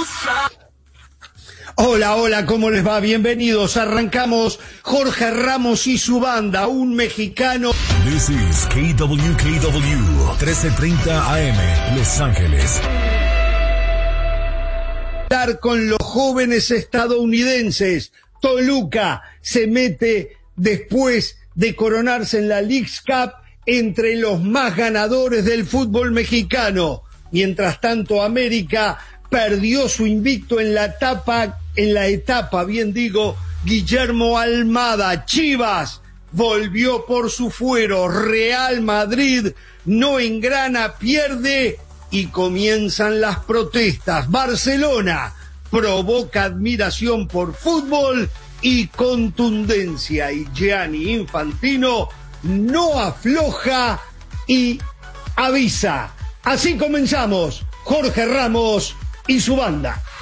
Hola, hola, ¿cómo les va? Bienvenidos. Arrancamos Jorge Ramos y su banda, un mexicano. This is KWKW, 1330 AM, Los Ángeles. Con los jóvenes estadounidenses. Toluca se mete después de coronarse en la Leagues Cup entre los más ganadores del fútbol mexicano. Mientras tanto, América perdió su invicto en la etapa, Guillermo Almada. Chivas volvió por su fuero. Real Madrid no engrana, pierde y comienzan las protestas. Barcelona provoca admiración por fútbol y contundencia, y Gianni Infantino no afloja y avisa. Así comenzamos Jorge Ramos y su banda.